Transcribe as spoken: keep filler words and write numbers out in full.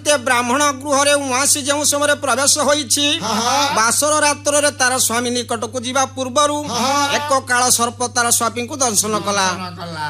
ଗୋଟିଏ ବ୍ରାହ୍ମଣ ଗୃହରେ ଉଆଁସି ଯେଉଁ ସମୟରେ ପ୍ରବେଶ ହୋଇଛି ବାସର ରାତ୍ରରେ ତାର ସ୍ୱାମୀ ନିକଟକୁ ଯିବା ପୂର୍ବରୁ ଏକ କାଳ ସର୍ପ ତାର ସ୍ୱାମୀଙ୍କୁ ଦର୍ଶନ କଲା।